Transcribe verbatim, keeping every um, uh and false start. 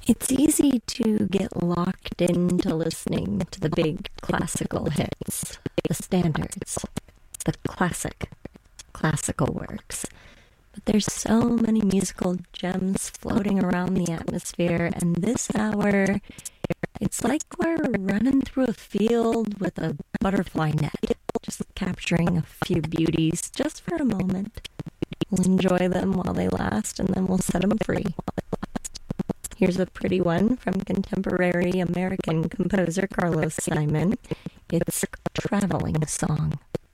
It's easy to get locked into listening to the big classical hits, the standards, the classic, classical works. But there's so many musical gems floating around the atmosphere, and this hour, it's like we're running through a field with a butterfly net, just capturing a few beauties just for a moment. We'll enjoy them while they last, and then we'll set them free. Here's a pretty one from contemporary American composer Carlos Simon. It's Traveling Song.